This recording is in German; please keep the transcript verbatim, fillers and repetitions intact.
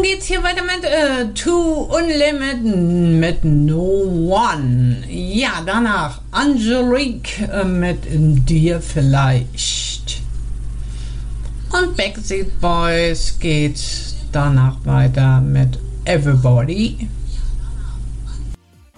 geht's hier weiter mit äh, Too Unlimited mit No One. Ja, danach Angelique äh, mit Dir vielleicht. Und Backstreet Boys geht danach weiter mit Everybody.